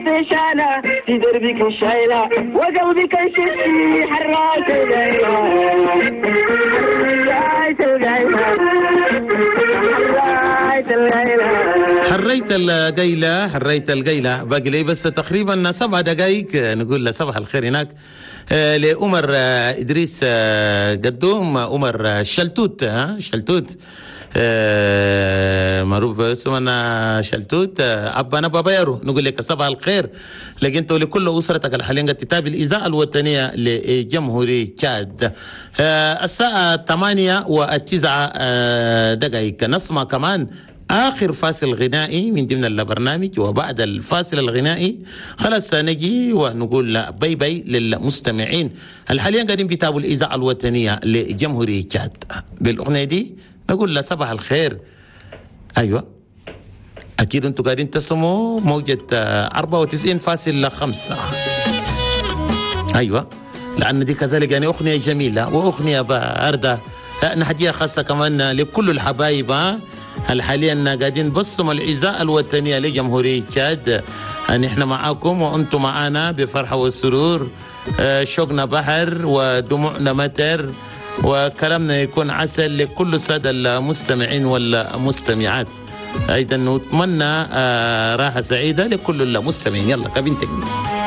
شايلة في دربك شايلة وقلبك شفتي حراك القيلة حريت القيلة باقي لي بس تقريبا 7 دقائق نقول له صباح الخير هناك لأمر إدريس قدوم أمر شلتوت شلتوت معروف باسمنا شلتوت أبانا بابيرو نقول لك صباح الخير لقيته لكل أسرتك الحالية قد تتابع الإذاعة الوطنية لجمهورية تشاد. الساعة 8:09 دقائق نسمع كمان آخر فاصل غنائي من ضمن البرنامج، وبعد الفاصل الغنائي خلاص نجي ونقول باي باي للمستمعين الحاليا قاعدين بيتابعوا الإذاعة الوطنية لجمهورية تشاد. بالأغنية دي نقول له صباح الخير. أيوة أكيد أنتوا قاعدين تسمعوا موجة 94.5. أيوة لأن دي كذلك يعني أغنية جميلة وأغنية باردة نحديها خاصة كمان لكل الحبايب حاليا قاعدين بصموا الإذاعة الوطنية لجمهورية تشاد. يعني احنا معاكم وانتم معانا بفرحة وسرور، شوقنا بحر ودموعنا مطر وكلامنا يكون عسل لكل السادة المستمعين والمستمعات. أيضا نتمنى راحة سعيدة لكل المستمعين. يلا كابين تكنيك.